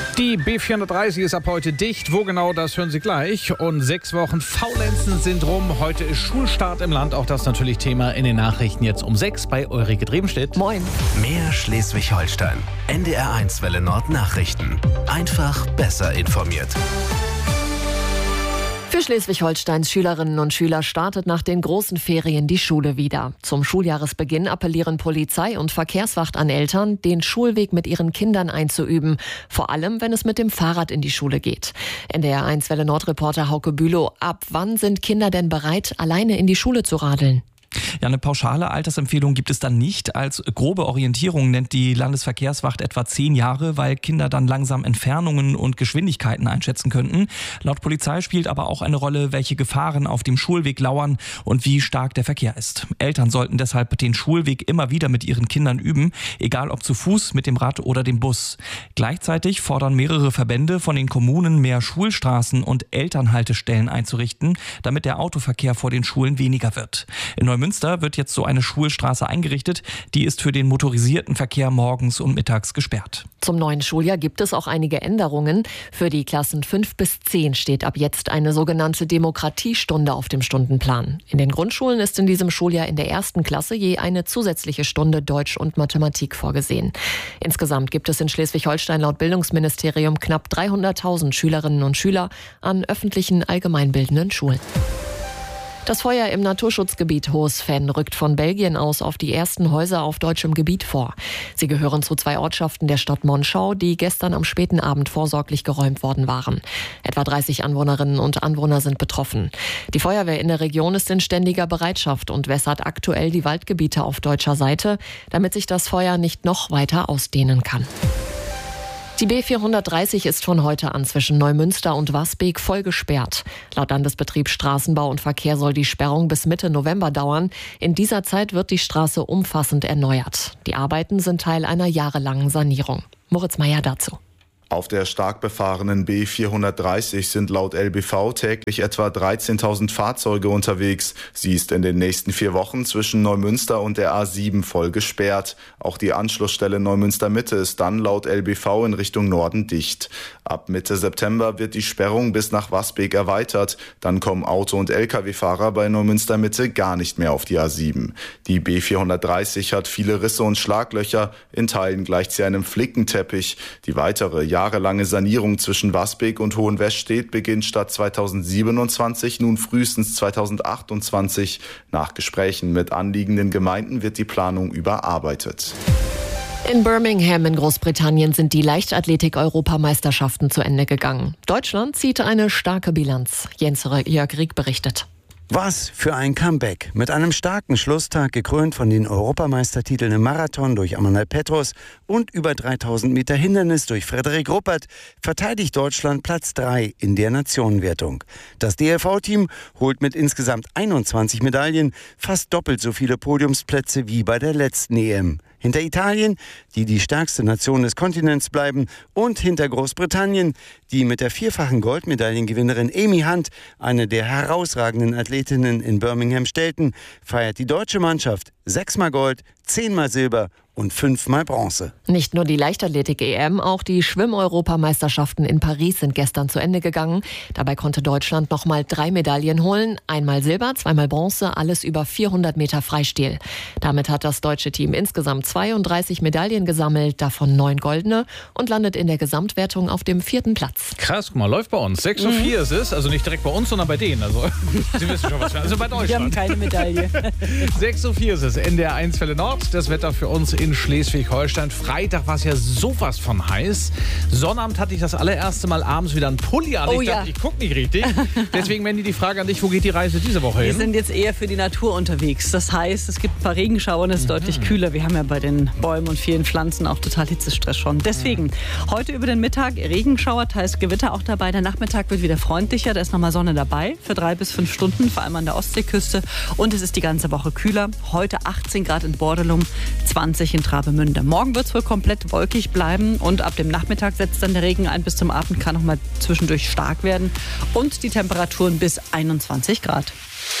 Die B430 ist ab heute dicht. Wo genau, das hören Sie gleich. Und 6 Wochen Faulenzen sind rum. Heute ist Schulstart im Land. Auch das natürlich Thema in den Nachrichten jetzt um 6 bei Ulrike Drebenstedt. Moin. Mehr Schleswig-Holstein. NDR1 Welle Nord Nachrichten. Einfach besser informiert. Für Schleswig-Holsteins Schülerinnen und Schüler startet nach den großen Ferien die Schule wieder. Zum Schuljahresbeginn appellieren Polizei und Verkehrswacht an Eltern, den Schulweg mit ihren Kindern einzuüben. Vor allem, wenn es mit dem Fahrrad in die Schule geht. NDR1 Welle Nord-Reporter Hauke Bülow. Ab wann sind Kinder denn bereit, alleine in die Schule zu radeln? Ja, eine pauschale Altersempfehlung gibt es dann nicht. Als grobe Orientierung nennt die Landesverkehrswacht etwa 10 Jahre, weil Kinder dann langsam Entfernungen und Geschwindigkeiten einschätzen könnten. Laut Polizei spielt aber auch eine Rolle, welche Gefahren auf dem Schulweg lauern und wie stark der Verkehr ist. Eltern sollten deshalb den Schulweg immer wieder mit ihren Kindern üben, egal ob zu Fuß, mit dem Rad oder dem Bus. Gleichzeitig fordern mehrere Verbände von den Kommunen, mehr Schulstraßen und Elternhaltestellen einzurichten, damit der Autoverkehr vor den Schulen weniger wird. In Neumünster wird jetzt so eine Schulstraße eingerichtet. Die ist für den motorisierten Verkehr morgens und mittags gesperrt. Zum neuen Schuljahr gibt es auch einige Änderungen. Für die Klassen 5 bis 10 steht ab jetzt eine sogenannte Demokratiestunde auf dem Stundenplan. In den Grundschulen ist in diesem Schuljahr in der 1. Klasse je eine zusätzliche Stunde Deutsch und Mathematik vorgesehen. Insgesamt gibt es in Schleswig-Holstein laut Bildungsministerium knapp 300.000 Schülerinnen und Schüler an öffentlichen allgemeinbildenden Schulen. Das Feuer im Naturschutzgebiet Hohes Venn rückt von Belgien aus auf die ersten Häuser auf deutschem Gebiet vor. Sie gehören zu 2 Ortschaften der Stadt Monschau, die gestern am späten Abend vorsorglich geräumt worden waren. Etwa 30 Anwohnerinnen und Anwohner sind betroffen. Die Feuerwehr in der Region ist in ständiger Bereitschaft und wässert aktuell die Waldgebiete auf deutscher Seite, damit sich das Feuer nicht noch weiter ausdehnen kann. Die B430 ist von heute an zwischen Neumünster und Wasbek voll gesperrt. Laut Landesbetrieb Straßenbau und Verkehr soll die Sperrung bis Mitte November dauern. In dieser Zeit wird die Straße umfassend erneuert. Die Arbeiten sind Teil einer jahrelangen Sanierung. Moritz Meyer dazu. Auf der stark befahrenen B430 sind laut LBV täglich etwa 13.000 Fahrzeuge unterwegs. Sie ist in den nächsten 4 Wochen zwischen Neumünster und der A7 voll gesperrt. Auch die Anschlussstelle Neumünster Mitte ist dann laut LBV in Richtung Norden dicht. Ab Mitte September wird die Sperrung bis nach Wasbek erweitert. Dann kommen Auto- und Lkw-Fahrer bei Neumünster Mitte gar nicht mehr auf die A7. Die B430 hat viele Risse und Schlaglöcher. In Teilen gleicht sie einem Flickenteppich. Die weitere jahrelange Sanierung zwischen Wasbek und Hohenwestedt beginnt statt 2027 nun frühestens 2028. Nach Gesprächen mit anliegenden Gemeinden wird die Planung überarbeitet. In Birmingham in Großbritannien sind die Leichtathletik-Europameisterschaften zu Ende gegangen. Deutschland zieht eine starke Bilanz. Jens-Jörg Rieck berichtet. Was für ein Comeback. Mit einem starken Schlusstag, gekrönt von den Europameistertiteln im Marathon durch Amanal Petros und über 3000 Meter Hindernis durch Frederik Ruppert, verteidigt Deutschland Platz 3 in der Nationenwertung. Das DLV-Team holt mit insgesamt 21 Medaillen fast doppelt so viele Podiumsplätze wie bei der letzten EM. Hinter Italien, die die stärkste Nation des Kontinents bleiben, und hinter Großbritannien, die mit der 4-fachen Goldmedaillengewinnerin Amy Hunt, eine der herausragenden Athletinnen in Birmingham, stellten, feiert die deutsche Mannschaft 6-mal Gold, 10-mal Silber und 5-mal Bronze. Nicht nur die Leichtathletik-EM, auch die Schwimm-Europameisterschaften in Paris sind gestern zu Ende gegangen. Dabei konnte Deutschland nochmal 3 Medaillen holen. Einmal Silber, 2-mal Bronze, alles über 400 Meter Freistil. Damit hat das deutsche Team insgesamt 32 Medaillen gesammelt, davon 9 goldene, und landet in der Gesamtwertung auf dem 4. Platz. Krass, guck mal, läuft bei uns. 6:04 ist es, also nicht direkt bei uns, sondern bei denen. Also, Sie wissen schon, was wir, also bei Deutschland. Wir haben keine Medaille. 6:04 ist es, NDR1 Welle Nord. Das Wetter für uns in Schleswig-Holstein. Freitag war es ja sowas von heiß. Sonnabend hatte ich das allererste Mal abends wieder einen Pulli an. Oh, ich dachte, ja. ich gucke nicht richtig. Deswegen, Mandy, die Frage an dich, wo geht die Reise diese Woche hin? Wir sind jetzt eher für die Natur unterwegs. Das heißt, es gibt ein paar Regenschauer und es ist deutlich kühler. Wir haben ja bei den Bäumen und vielen Pflanzen auch total Hitzestress schon. Deswegen, heute über den Mittag Regenschauer, teils Gewitter auch dabei. Der Nachmittag wird wieder freundlicher. Da ist nochmal Sonne dabei für 3 bis 5 Stunden, vor allem an der Ostseeküste. Und es ist die ganze Woche kühler. Heute 18 Grad in Bordelum, 20 in Travemünde. Morgen wird es wohl komplett wolkig bleiben und ab dem Nachmittag setzt dann der Regen ein. Bis zum Abend kann noch mal zwischendurch stark werden und die Temperaturen bis 21 Grad.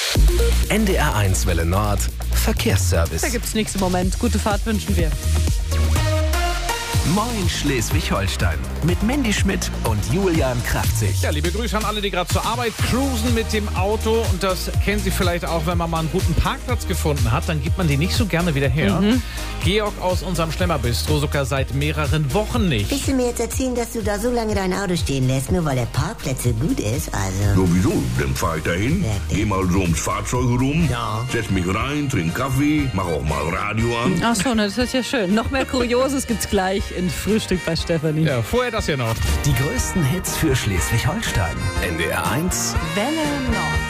NDR1 Welle Nord Verkehrsservice. Da gibt es nichts im Moment. Gute Fahrt wünschen wir. Moin Schleswig-Holstein mit Mandy Schmidt und Julian Kraftzig. Ja, liebe Grüße an alle, die gerade zur Arbeit cruisen mit dem Auto. Und das kennen Sie vielleicht auch, wenn man mal einen guten Parkplatz gefunden hat, dann gibt man den nicht so gerne wieder her. Georg aus unserem Schlemmerbistro sogar seit mehreren Wochen nicht. Willst du mir jetzt erzählen, dass du da so lange dein Auto stehen lässt, nur weil der Parkplatz so gut ist? Also. Sowieso, dann fahr ich dahin, geh mal so ums Fahrzeug rum, setz mich rein, trink Kaffee, mach auch mal Radio an. Ach so, das ist ja schön. Noch mehr Kurioses gibt's gleich in Frühstück bei Stefanie. Ja, vorher das hier noch. Die größten Hits für Schleswig-Holstein. NDR 1 Welle Nord.